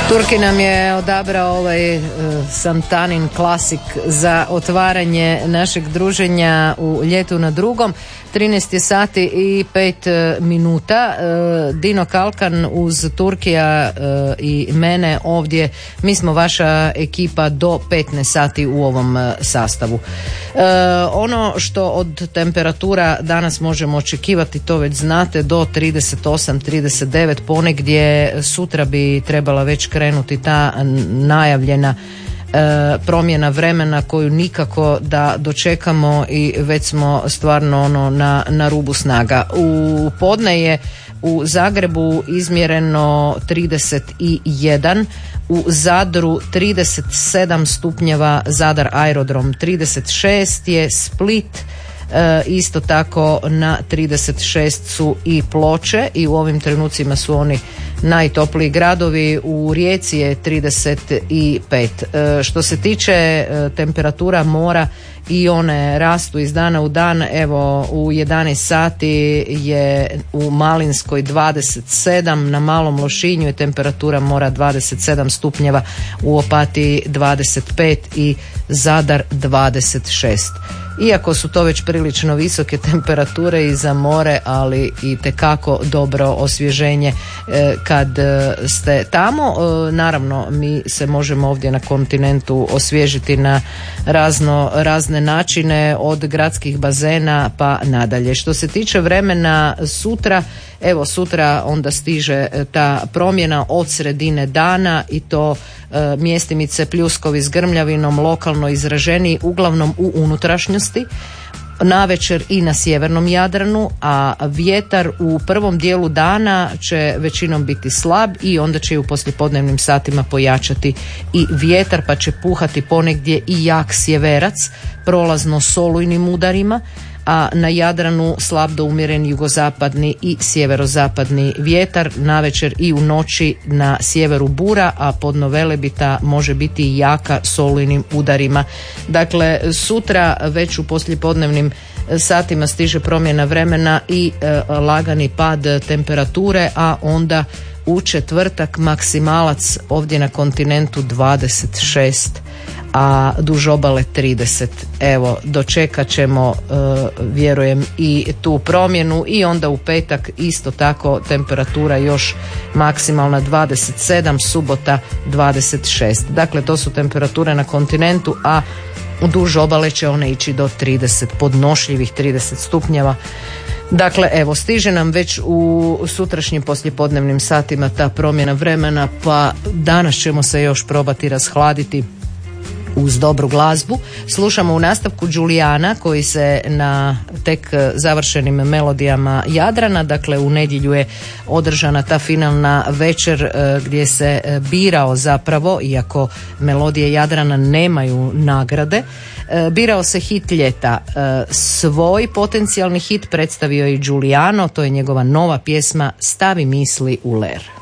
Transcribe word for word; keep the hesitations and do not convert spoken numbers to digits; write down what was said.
Turki nam je odabrao ovaj uh, Santanin klasik za otvaranje našeg druženja u ljetu na drugom. trinaest je sati i pet minuta. Dino Kalkan uz Turkija i mene ovdje, mi smo vaša ekipa do petnaest sati u ovom sastavu. Ono što od temperatura danas možemo očekivati, to već znate, do trideset osam trideset devet, ponegdje sutra bi trebala već krenuti ta najavljena E, promjena vremena koju nikako da dočekamo i već smo stvarno ono na, na rubu snaga. U podne je u Zagrebu izmjereno trideset jedan, u Zadru trideset sedam stupnjeva, Zadar aerodrom trideset šest je, Split E, isto tako na trideset šest su i Ploče i u ovim trenucima su oni najtopliji gradovi. U Rijeci je trideset pet. E, što se tiče e, temperatura mora, i one rastu iz dana u dan. Evo u jedanaest sati je u Malinskoj dvadeset sedam, na Malom Lošinju je temperatura mora dvadeset sedam stupnjeva, u Opatiji dvadeset pet i Zadar dvadeset šest. Iako su to već prilično visoke temperature i za more, ali i tekako dobro osvježenje e, kad e, ste tamo. E, naravno, mi se možemo ovdje na kontinentu osvježiti na razno, razne načine, od gradskih bazena pa nadalje. Što se tiče vremena sutra, evo sutra onda stiže ta promjena od sredine dana i to e, mjestimice pljuskovi s grmljavinom, lokalno izraženiji, uglavnom u unutrašnjosti, navečer i na sjevernom Jadranu, a vjetar u prvom dijelu dana će većinom biti slab i onda će u poslijepodnevnim satima pojačati i vjetar, pa će puhati ponegdje i jak sjeverac, prolazno solujnim udarima, a na Jadranu slab do umjeren jugozapadni i sjeverozapadni vjetar, navečer i u noći na sjeveru bura, a podno Velebita može biti jaka solujnim udarima. Dakle, sutra već u poslijepodnevnim satima stiže promjena vremena i e, lagani pad temperature, a onda u četvrtak maksimalac ovdje na kontinentu dvadeset šest, a duž obale trideset. Evo, dočekat ćemo e, vjerujem i tu promjenu, i onda u petak isto tako temperatura još maksimalna dvadeset sedam, subota dvadeset šest. Dakle, to su temperature na kontinentu, a duž obale će one ići do trideset, podnošljivih trideset stupnjeva. Dakle, evo, stiže nam već u sutrašnjim poslijepodnevnim satima ta promjena vremena, pa danas ćemo se još probati rashladiti uz dobru glazbu. Slušamo u nastavku Giuliana, koji se na tek završenim melodijama Jadrana, dakle u nedjelju je održana ta finalna večer gdje se birao zapravo, iako melodije Jadrana nemaju nagrade, birao se hit ljeta. Svoj potencijalni hit predstavio je i Giuliano, to je njegova nova pjesma Stavi misli u ler.